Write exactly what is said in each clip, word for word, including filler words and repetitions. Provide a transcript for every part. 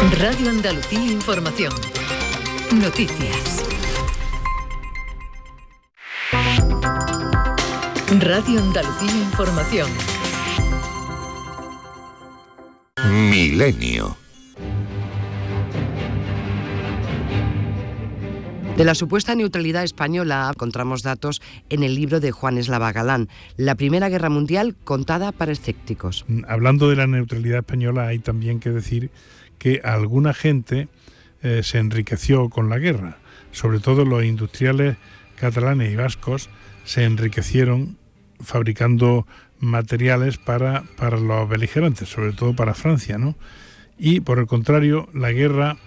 Radio Andalucía Información. Noticias. Radio Andalucía Información. Milenio. De la supuesta neutralidad española encontramos datos en el libro de Juan Eslava Galán, La Primera Guerra Mundial contada para escépticos. Hablando de la neutralidad española, hay también que decir que alguna gente eh, se enriqueció con la guerra. Sobre todo los industriales catalanes y vascos se enriquecieron fabricando materiales para, para los beligerantes, sobre todo para Francia, ¿no? Y por el contrario, la guerra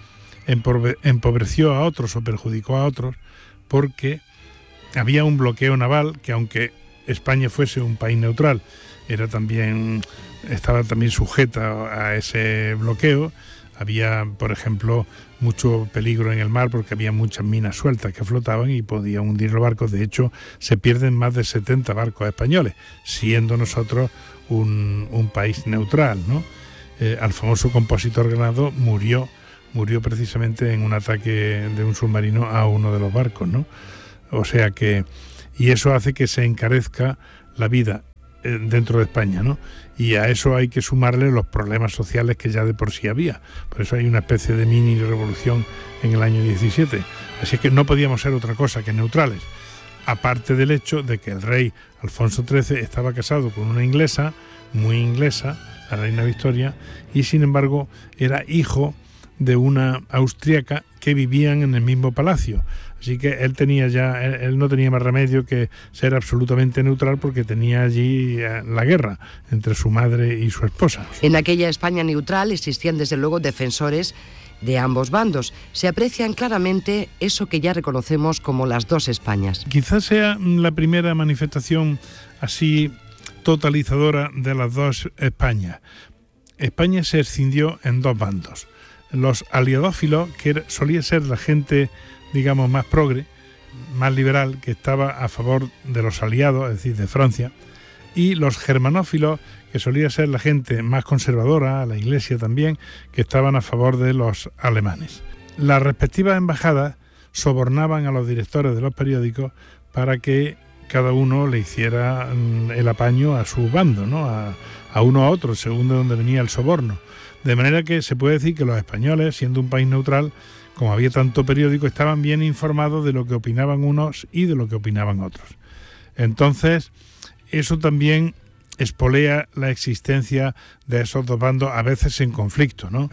empobreció a otros o perjudicó a otros porque había un bloqueo naval que, aunque España fuese un país neutral, era también estaba también sujeta a ese bloqueo. Había, por ejemplo, mucho peligro en el mar porque había muchas minas sueltas que flotaban y podían hundir los barcos. De hecho, se pierden más de setenta barcos españoles, siendo nosotros un, un país neutral, ¿no? Eh, al famoso compositor Granado murió murió precisamente en un ataque de un submarino a uno de los barcos, ¿no? O sea que, y eso hace que se encarezca la vida eh, dentro de España, ¿no? Y a eso hay que sumarle los problemas sociales que ya de por sí había. Por eso hay una especie de mini revolución en el año diecisiete. Así que no podíamos ser otra cosa que neutrales. Aparte del hecho de que el rey Alfonso trece estaba casado con una inglesa, muy inglesa, la reina Victoria, y sin embargo era hijo de una austríaca que vivían en el mismo palacio. Así que él tenía ya, él, él no tenía más remedio que ser absolutamente neutral porque tenía allí la guerra entre su madre y su esposa. En aquella España neutral existían desde luego defensores de ambos bandos. Se aprecian claramente eso que ya reconocemos como las dos Españas. Quizás sea la primera manifestación así totalizadora de las dos Españas. España se escindió en dos bandos. Los aliadófilos, que solía ser la gente, digamos, más progre, más liberal, que estaba a favor de los aliados, es decir, de Francia, y los germanófilos, que solía ser la gente más conservadora, la Iglesia también, que estaban a favor de los alemanes. Las respectivas embajadas sobornaban a los directores de los periódicos para que cada uno le hiciera el apaño a su bando, ¿no? A, a uno a otro, según de dónde venía el soborno. De manera que se puede decir que los españoles, siendo un país neutral, como había tanto periódico, estaban bien informados de lo que opinaban unos y de lo que opinaban otros. Entonces, eso también espolea la existencia de esos dos bandos, a veces en conflicto, ¿no?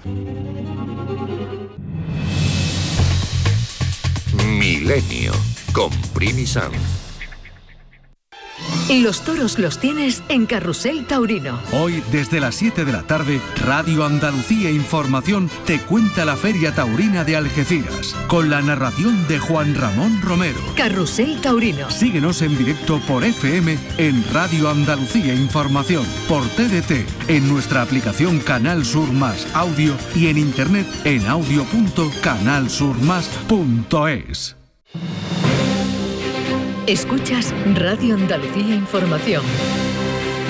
Milenio, con Primi Sanz. Los toros los tienes en Carrusel Taurino. Hoy, desde las siete de la tarde, Radio Andalucía Información te cuenta la Feria Taurina de Algeciras, con la narración de Juan Ramón Romero. Carrusel Taurino. Síguenos en directo por F M en Radio Andalucía Información, por T D T, en nuestra aplicación Canal Sur Más Audio y en internet en audio punto canal sur más punto es. Escuchas Radio Andalucía Información.